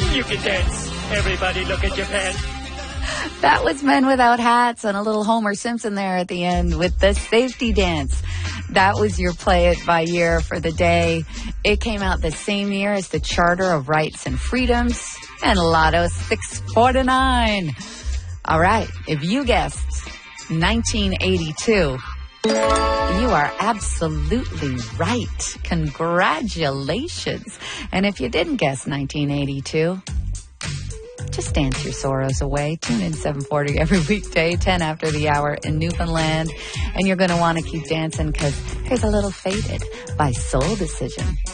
You can dance. Everybody look at your pants. That was Men Without Hats and a little Homer Simpson there at the end with the safety dance. That was your Play It by year for the day. It came out the same year as the Charter of Rights and Freedoms and Lotto 649. All right, if you guessed 1982, you are absolutely right. Congratulations. And if you didn't guess 1982, just dance your sorrows away. Tune in 7:40 every weekday, 10 after the hour in Newfoundland. And you're going to want to keep dancing because here's a little Faded by Soul Decision.